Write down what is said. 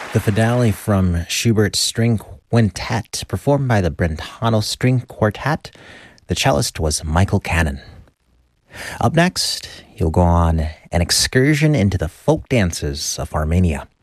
The finale from Schubert's String Quintet, performed by the Brentano String Quartet. The cellist was Michael Cannon. Up next, you'll go on an excursion into the folk dances of Armenia.